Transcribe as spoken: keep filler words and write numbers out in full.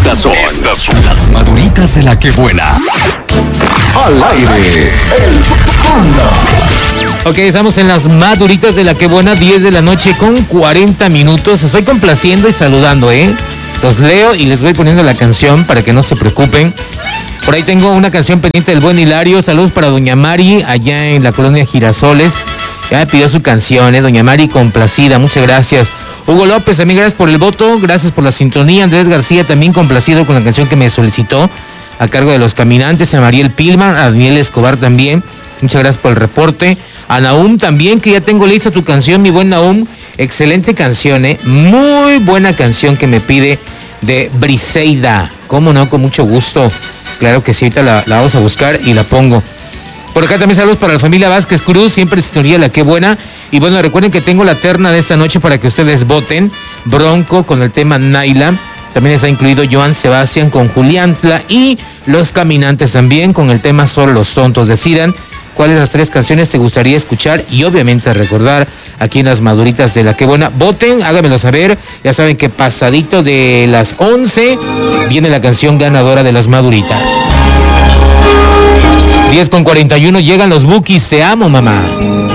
Estas son, estas son las maduritas de la que buena. Al aire, el Panda. Ok, estamos en las maduritas de la que buena, diez de la noche con cuarenta minutos. Estoy complaciendo y saludando, ¿eh? Los leo y les voy poniendo la canción para que no se preocupen. Por ahí tengo una canción pendiente del buen Hilario. Saludos para Doña Mari, allá en la colonia Girasoles. Ya me pidió su canción, ¿eh? Doña Mari, complacida, muchas gracias. Hugo López, también gracias por el voto, gracias por la sintonía. Andrés García, también complacido con la canción que me solicitó, a cargo de Los Caminantes. A Mariel Pilman, a Daniel Escobar también, muchas gracias por el reporte. A Naum también, que ya tengo lista tu canción, mi buen Naum. Excelente canción, ¿eh? Muy buena canción que me pide de Briseida. ¿Cómo no? Con mucho gusto. Claro que sí, ahorita la, la vamos a buscar y la pongo. Por acá también saludos para la familia Vázquez Cruz, siempre sintonía la que buena. Y bueno, recuerden que tengo la terna de esta noche para que ustedes voten. Bronco con el tema Naila. También está incluido Joan Sebastián con Juliantla. Y Los Caminantes también con el tema Solo los Tontos. Decidan cuáles de las tres canciones te gustaría escuchar. Y obviamente recordar aquí en las maduritas de la que buena. Voten, háganmelo saber. Ya saben que pasadito de las once viene la canción ganadora de las maduritas. diez con cuarenta y uno llegan los Bukis. Te amo, mamá.